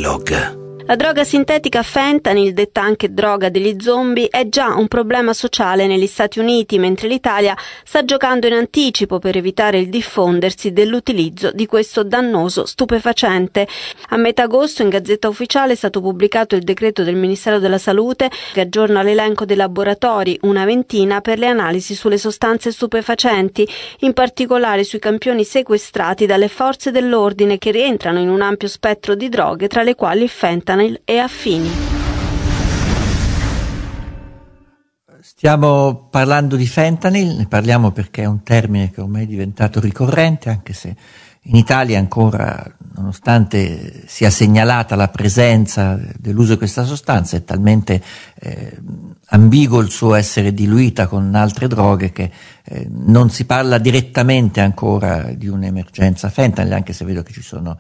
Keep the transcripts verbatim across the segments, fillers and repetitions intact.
dog. La droga sintetica fentanyl, detta anche droga degli zombie, è già un problema sociale negli Stati Uniti, mentre l'Italia sta giocando in anticipo per evitare il diffondersi dell'utilizzo di questo dannoso stupefacente. A metà agosto in Gazzetta Ufficiale è stato pubblicato il decreto del Ministero della Salute che aggiorna l'elenco dei laboratori, una ventina, per le analisi sulle sostanze stupefacenti, in particolare sui campioni sequestrati dalle forze dell'ordine che rientrano in un ampio spettro di droghe, tra le quali il fentanyl e affini. Stiamo parlando di fentanyl, ne parliamo perché è un termine che ormai è diventato ricorrente, anche se in Italia ancora, nonostante sia segnalata la presenza dell'uso di questa sostanza, è talmente eh, ambiguo il suo essere diluita con altre droghe che eh, non si parla direttamente ancora di un'emergenza fentanyl, anche se vedo che ci sono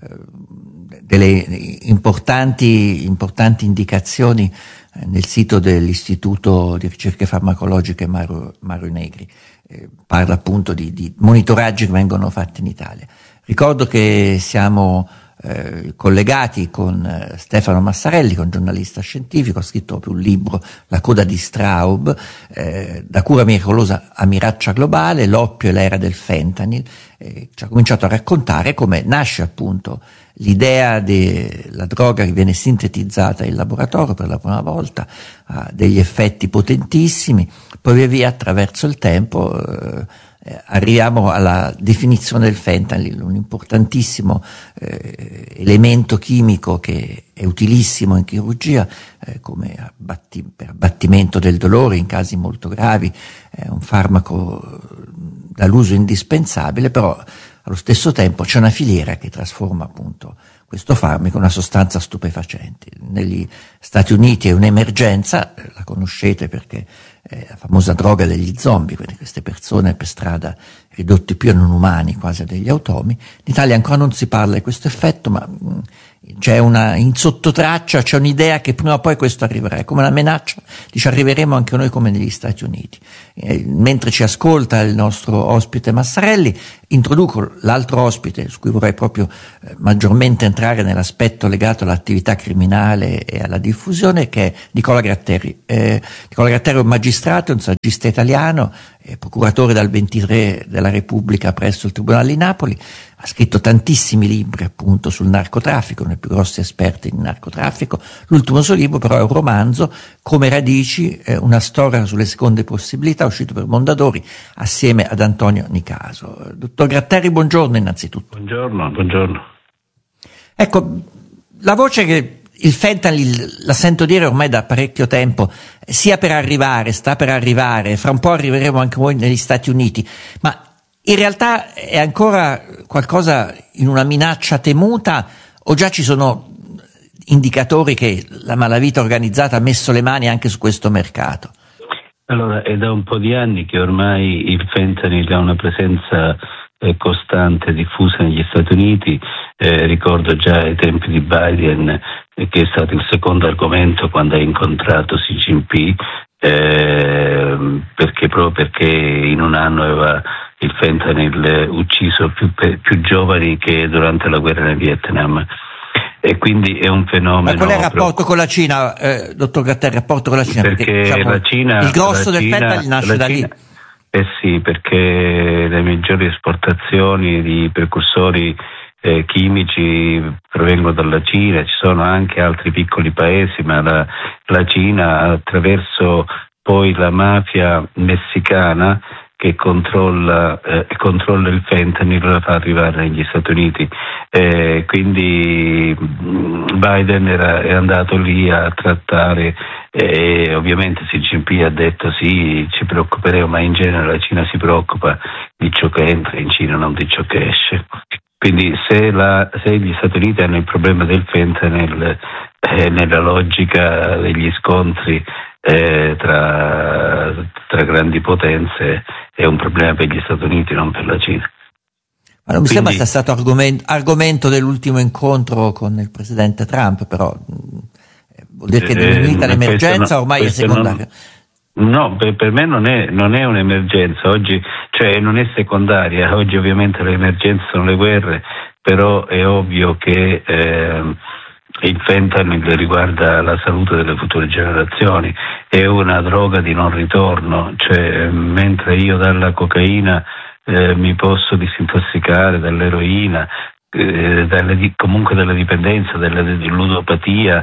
delle importanti, importanti indicazioni nel sito dell'Istituto di Ricerche Farmacologiche Mario, Mario Negri. Eh, parla appunto di, di monitoraggi che vengono fatti in Italia. Ricordo che siamo eh, collegati con eh, Stefano Massarelli, con giornalista scientifico, ha scritto proprio un libro, La coda di Straub, eh, da cura miracolosa a minaccia globale, l'oppio e l'era del fentanyl. Eh, ci ha cominciato a raccontare come nasce appunto l'idea della droga che viene sintetizzata in laboratorio per la prima volta, ha degli effetti potentissimi, poi via via attraverso il tempo eh, eh, arriviamo alla definizione del fentanyl, un importantissimo eh, elemento chimico che è utilissimo in chirurgia eh, come abbatti, per abbattimento del dolore in casi molto gravi, è un farmaco dall'uso indispensabile, però allo stesso tempo c'è una filiera che trasforma appunto questo farmaco in una sostanza stupefacente. Negli Stati Uniti è un'emergenza, la conoscete perché è la famosa droga degli zombie, quindi queste persone per strada ridotti più a non umani, quasi a degli automi. In Italia ancora non si parla di questo effetto, ma mh, c'è una, in sottotraccia c'è un'idea che prima o poi questo arriverà, è come una minaccia, dice arriveremo anche noi come negli Stati Uniti. Eh, mentre ci ascolta il nostro ospite Massarelli, introduco l'altro ospite su cui vorrei proprio eh, maggiormente entrare nell'aspetto legato all'attività criminale e alla diffusione, che è Nicola Gratteri. Eh, Nicola Gratteri è un magistrato, un saggista italiano, è procuratore dal ventitré della Repubblica presso il Tribunale di Napoli, ha scritto tantissimi libri appunto sul narcotraffico, uno dei più grossi esperti in narcotraffico. L'ultimo suo libro però è un romanzo, Come radici, eh, una storia sulle seconde possibilità, uscito per Mondadori assieme ad Antonio Nicaso. Dottor Gratteri, buongiorno innanzitutto. Buongiorno, buongiorno. Ecco, la voce che il fentanyl la sento dire ormai da parecchio tempo, sia per arrivare, sta per arrivare, fra un po' arriveremo anche voi negli Stati Uniti, ma in realtà è ancora qualcosa in una minaccia temuta o già ci sono indicatori che la malavita organizzata ha messo le mani anche su questo mercato? Allora, è da un po' di anni che ormai il fentanyl ha una presenza eh, costante, diffusa negli Stati Uniti. Eh, ricordo già ai tempi di Biden, eh, che è stato il secondo argomento quando ha incontrato Xi Jinping, eh, perché proprio perché in un anno aveva il fentanyl ucciso più, più giovani che durante la guerra nel Vietnam. E quindi è un fenomeno. Ma qual è il rapporto con la Cina, eh, dottor Gratteri, il rapporto con la Cina? Perché, perché diciamo, la Cina, il grosso la del Cina, fentanyl nasce da Cina, lì. Eh sì, perché le maggiori esportazioni di precursori eh, chimici provengono dalla Cina, ci sono anche altri piccoli paesi, ma la, la Cina attraverso poi la mafia messicana che controlla, eh, controlla il fentanyl, lo fa arrivare negli Stati Uniti. Eh, quindi Biden era, è andato lì a trattare, e eh, ovviamente Xi Jinping ha detto sì, ci preoccuperemo, ma in genere la Cina si preoccupa di ciò che entra in Cina, non di ciò che esce. Quindi se, la, se gli Stati Uniti hanno il problema del fentanyl, eh, nella logica degli scontri eh, tra, tra grandi potenze, è un problema per gli Stati Uniti, non per la Cina. Ma non mi Quindi, sembra sia stato argomento, argomento dell'ultimo incontro con il presidente Trump, però vuol dire che è diminuita eh, l'emergenza, no, ormai è secondaria. Non, no, per, per me non è, non è un'emergenza, oggi, cioè non è secondaria, oggi ovviamente le emergenze sono le guerre, però è ovvio che eh, il fentanyl riguarda la salute delle future generazioni, è una droga di non ritorno, cioè mentre io dalla cocaina eh, mi posso disintossicare, dall'eroina, eh, dalle, comunque dalla dipendenza, dalla ludopatia,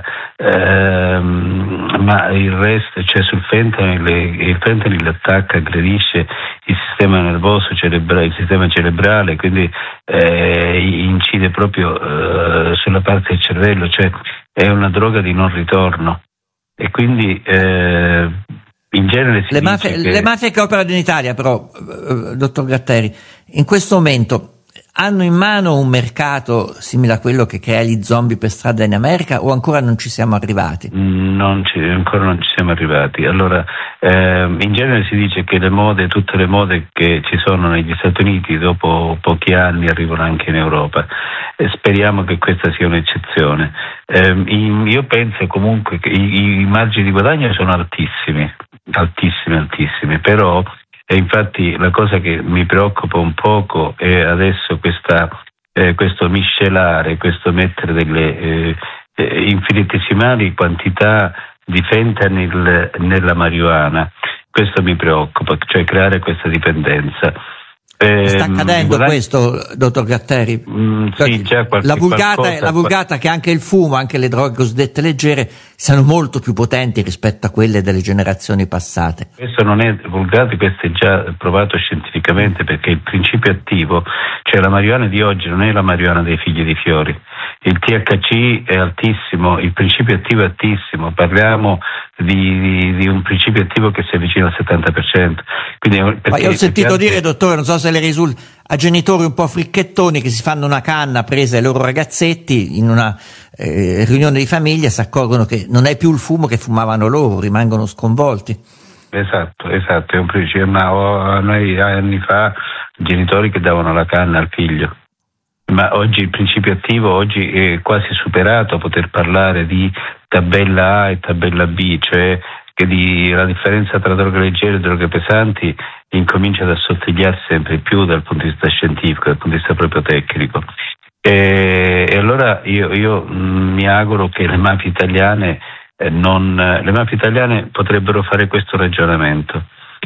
ehm, ma il resto, cioè sul fentanyl, il fentanyl attacca, aggredisce il sistema nervoso cerebrale, il sistema cerebrale, quindi eh, incide proprio eh, sulla parte del cervello, cioè è una droga di non ritorno e quindi eh, in genere si le dice mafie, che... le mafie che operano in Italia però, eh, dottor Gratteri, in questo momento hanno in mano un mercato simile a quello che crea gli zombie per strada in America o ancora non ci siamo arrivati? Non ci, ancora non ci siamo arrivati. Allora, ehm, in genere si dice che le mode, tutte le mode che ci sono negli Stati Uniti dopo pochi anni arrivano anche in Europa e speriamo che questa sia un'eccezione. Ehm, in, io penso comunque che i, i margini di guadagno sono altissimi, altissimi, altissimi, però e infatti la cosa che mi preoccupa un poco è adesso questa, eh, questo miscelare, questo mettere delle eh, eh, infinitesimali quantità di fentanyl nella marijuana. Questo mi preoccupa, cioè creare questa dipendenza. Eh, Sta accadendo guadagn- questo, dottor Gratteri? Mm, sì, già qualche, la vulgata, qualcosa, la vulgata che anche il fumo, anche le droghe cosiddette leggere siano molto più potenti rispetto a quelle delle generazioni passate. Questo non è vulgata, questo è già provato scientificamente, perché il principio attivo, cioè la marijuana di oggi non è la marijuana dei figli di fiori, il T H C è altissimo, il principio attivo è altissimo, parliamo di, di, di un principio attivo che si avvicina al settanta per cento. Quindi, Ma io ho sentito perché... dire, dottore, non so se le risulta, a genitori un po' fricchettoni che si fanno una canna presa ai loro ragazzetti in una eh, riunione di famiglia, si accorgono che non è più il fumo che fumavano loro, rimangono sconvolti. Esatto, esatto, è un principio, ma noi anni fa genitori che davano la canna al figlio. Ma oggi il principio attivo oggi è quasi superato a poter parlare di tabella A e tabella B, cioè che di, la differenza tra droghe leggere e droghe pesanti incomincia ad assottigliarsi sempre più dal punto di vista scientifico, dal punto di vista proprio tecnico. E, e allora io, io mh, mi auguro che le mafie italiane eh, non, le mafie italiane potrebbero fare questo ragionamento.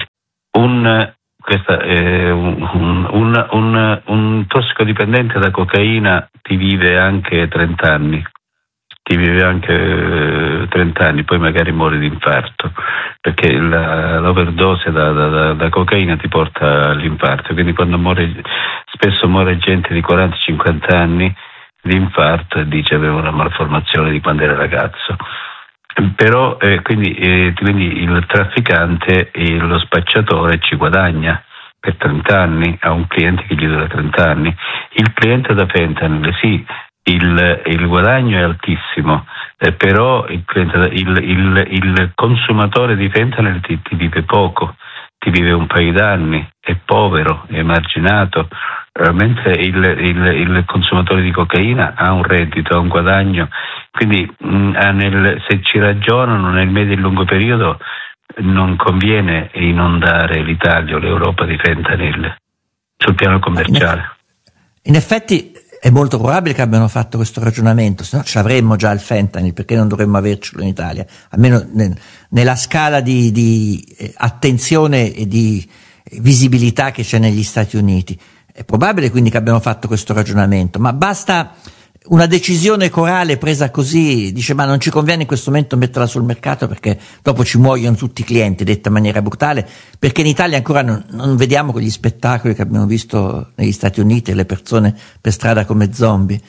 Un Questa è un, un, un, un tossicodipendente da cocaina ti vive anche trenta anni, ti vive anche eh, trenta anni, poi magari muore di infarto, perché la, l'overdose da, da, da cocaina ti porta all'infarto, quindi quando muore, spesso muore gente di quaranta cinquanta anni di infarto e dice aveva una malformazione di quando era ragazzo. Però eh, quindi, eh, quindi il trafficante e lo spacciatore ci guadagna per trenta anni, ha un cliente che gli dura trenta anni. Il cliente da fentanyl, sì, il, il guadagno è altissimo, eh, però il, cliente, il, il, il consumatore di fentanyl ti, ti vive poco, ti vive un paio d'anni, è povero, è emarginato, eh, mentre il, il, il consumatore di cocaina ha un reddito, ha un guadagno. Quindi mh, nel, se ci ragionano nel medio e lungo periodo non conviene inondare l'Italia o l'Europa di fentanyl sul piano commerciale. In effetti è molto probabile che abbiano fatto questo ragionamento, se no ci avremmo già il fentanyl, perché non dovremmo avercelo in Italia, almeno nel, nella scala di, di attenzione e di visibilità che c'è negli Stati Uniti. È probabile quindi che abbiano fatto questo ragionamento, ma basta una decisione corale presa così, dice ma non ci conviene in questo momento metterla sul mercato perché dopo ci muoiono tutti i clienti, detta in maniera brutale, perché in Italia ancora non, non vediamo quegli spettacoli che abbiamo visto negli Stati Uniti, le persone per strada come zombie.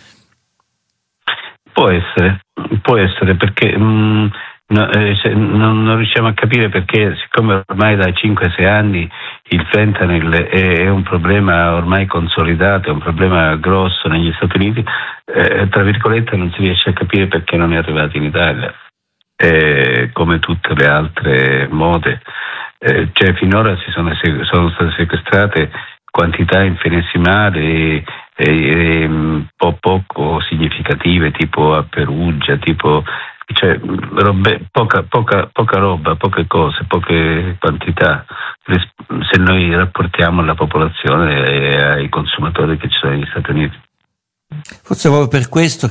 Può essere, può essere perché mh, no, eh, se, non, non riusciamo a capire perché, siccome ormai da cinque sei anni il fentanyl è, è un problema ormai consolidato, è un problema grosso negli Stati Uniti, eh, tra virgolette non si riesce a capire perché non è arrivato in Italia, eh, come tutte le altre mode, eh, cioè finora si sono, sono state sequestrate quantità infinitesimali e, e, e un po' poco significative, tipo a Perugia, tipo cioè robe, poca, poca, poca roba, poche cose, poche quantità, se noi rapportiamo alla popolazione e ai consumatori che ci sono negli Stati Uniti. Forse proprio per questo che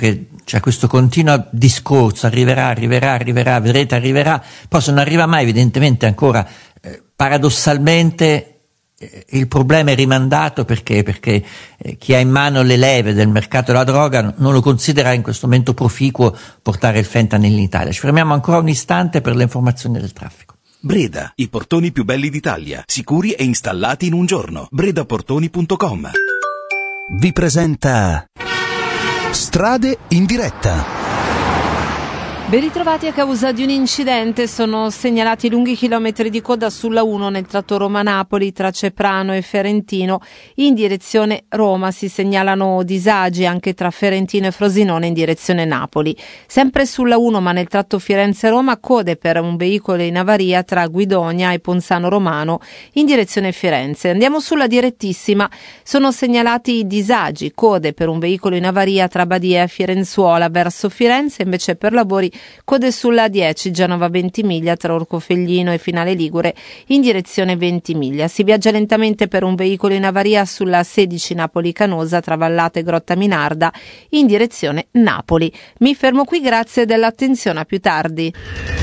cioè questo continuo discorso, arriverà, arriverà, arriverà, vedrete, arriverà, poi se non arriva mai evidentemente ancora eh, paradossalmente eh, il problema è rimandato perché, perché eh, chi ha in mano le leve del mercato della droga non lo considera in questo momento proficuo portare il fentanyl in Italia. Ci fermiamo ancora un istante per le informazioni del traffico. Breda, i portoni più belli d'Italia, sicuri e installati in un giorno. bredaportoni punto com vi presenta Strade in diretta. Ben ritrovati. A causa di un incidente sono segnalati lunghi chilometri di coda sulla uno nel tratto Roma-Napoli tra Ceprano e Ferentino. In direzione Roma si segnalano disagi anche tra Ferentino e Frosinone in direzione Napoli. Sempre sulla uno ma nel tratto Firenze-Roma code per un veicolo in avaria tra Guidonia e Ponzano Romano in direzione Firenze. Andiamo sulla direttissima. Sono segnalati disagi, code per un veicolo in avaria tra Badia e Firenzuola verso Firenze, invece per lavori code sulla dieci Genova Ventimiglia tra Orcofelglino e Finale Ligure in direzione Ventimiglia. Si viaggia lentamente per un veicolo in avaria sulla sedici Napoli Canosa tra Vallata e Grotta Minarda in direzione Napoli. Mi fermo qui, grazie dell'attenzione, a più tardi.